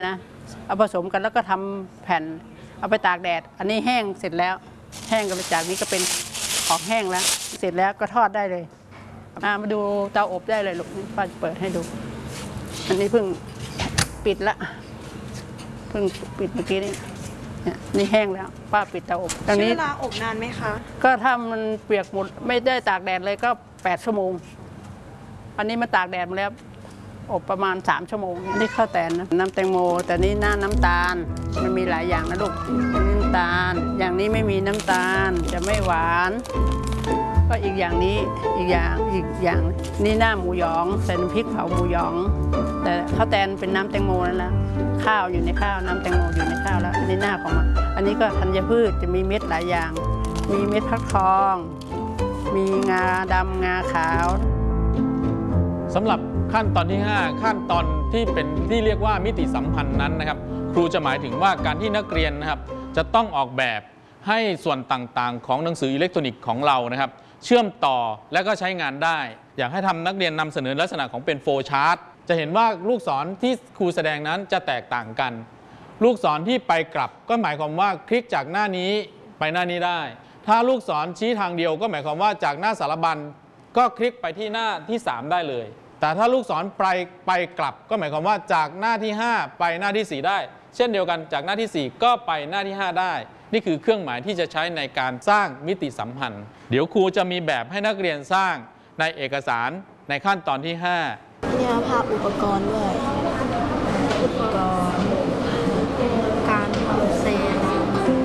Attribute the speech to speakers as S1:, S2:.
S1: นะเอาผสมกันแล้วก็ทำแผ่นเอาไปตากแดดอันนี้แห้งเสร็จแล้วแห้งกันจากนี้ก็เป็นของแห้งแล้วเสร็จแล้วก็ทอดได้เลยมาดูเตาอบได้เลยลูกนี่ป้าจะเปิดให้ดูอันนี้เพิ่งปิดละเพิ่งปิดเมื่อกี้นี่แห้งแล้วป้าปิดเตาอบตรงนี้
S2: เวลาอบนานไหมคะ
S1: ก็ถ้ามันเปียกหมดไม่ได้ตากแดดเลยก็8 ชั่วโมงอันนี้มาตากแดดมาแล้วอบประมาณ3 ชั่วโมงนี่ข้าวแตนนะน้ำแตงโมแต่นี่หน้าน้ำตาลมันมีหลายอย่างนะลูกน้ำตาลอย่างนี้ไม่มีน้ำตาลจะไม่หวานก็อีกอย่างนี้อีกอย่างนี่หน้าหมูหยองใส่น้ำพริกเผาหมูหยองแต่ข้าวแตนเป็นน้ำแตงโมนั่นแหละข้าวอยู่ในข้าวน้ำแตงโมอยู่ในข้าวแล้วอันนี้หน้าของมันอันนี้ก็ธัญพืชจะมีเม็ดหลายอย่างมีเม็ดฟักทองมีงาดำงาขาว
S3: สำหรับขั้นตอนที่ 5 ขั้นตอนที่เป็นที่เรียกว่ามิติสัมพันธ์นั้นนะครับครูจะหมายถึงว่าการที่นักเรียนนะครับจะต้องออกแบบให้ส่วนต่างๆของหนังสืออิเล็กทรอนิกส์ของเรานะครับเชื่อมต่อและก็ใช้งานได้อยากให้ทำนักเรียนนำเสนอลักษณะของเป็นโฟล์ชาร์ตจะเห็นว่าลูกศรที่ครูแสดงนั้นจะแตกต่างกันลูกศรที่ไปกลับก็หมายความว่าคลิกจากหน้านี้ไปหน้านี้ได้ถ้าลูกศรชี้ทางเดียวก็หมายความว่าจากหน้าสารบัญก็คลิกไปที่หน้าที่3ได้เลยแต่ถ้าลูกศรไปกลับก็หมายความว่าจากหน้าที่5ไปหน้าที่4ได้เช่นเดียวกันจากหน้าที่4ก็ไปหน้าที่5ได้นี่คือเครื่องหมายที่จะใช้ในการสร้างมิติสัมพันธ์เดี๋ยวครูจะมีแบบให้นักเรียนสร้างในเอกสารในขั้นตอนที่5
S2: เนี่ยภาพอุปกรณ์ด้วย